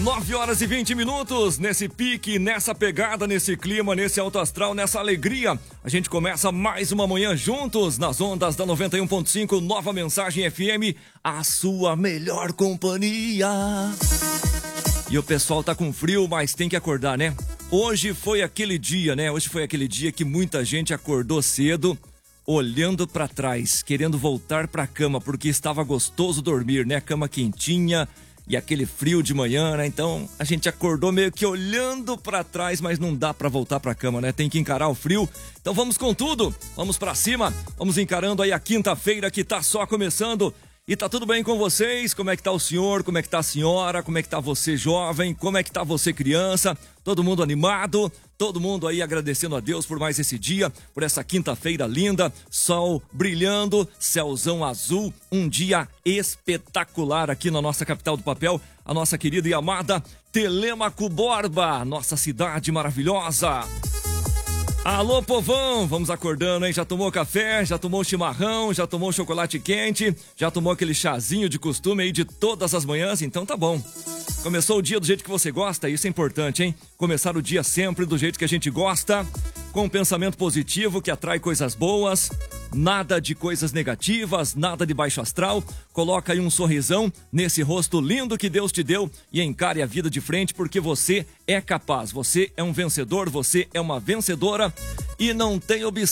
9h20, nesse pique, nessa pegada, nesse clima, nesse alto astral, nessa alegria. A gente começa mais uma manhã juntos, nas ondas da 91.5, Nova Mensagem FM, a sua melhor companhia. E o pessoal tá com frio, mas tem que acordar, né? Hoje foi aquele dia, né? Hoje foi aquele dia que muita gente acordou cedo, olhando pra trás, querendo voltar pra cama, porque estava gostoso dormir, né? Cama quentinha e aquele frio de manhã, né? Então a gente acordou meio que olhando pra trás, mas não dá pra voltar pra cama, né? Tem que encarar o frio. Então vamos com tudo, vamos pra cima, vamos encarando aí a quinta-feira que tá só começando. E tá tudo bem com vocês? Como é que tá o senhor? Como é que tá a senhora? Como é que tá você jovem? Como é que tá você criança? Todo mundo animado? Todo mundo aí agradecendo a Deus por mais esse dia, por essa quinta-feira linda, sol brilhando, céuzão azul, um dia espetacular aqui na nossa capital do papel, a nossa querida e amada Telêmaco Borba, nossa cidade maravilhosa. Alô, povão, vamos acordando, hein? Já tomou café, já tomou chimarrão, já tomou chocolate quente, já tomou aquele chazinho de costume aí de todas as manhãs? Então tá bom. Começou o dia do jeito que você gosta, isso é importante, hein? Começar o dia sempre do jeito que a gente gosta, com um pensamento positivo que atrai coisas boas, nada de coisas negativas, nada de baixo astral. Coloca aí um sorrisão nesse rosto lindo que Deus te deu e encare a vida de frente, porque você é capaz, você é um vencedor, você é uma vencedora e não tem obstáculo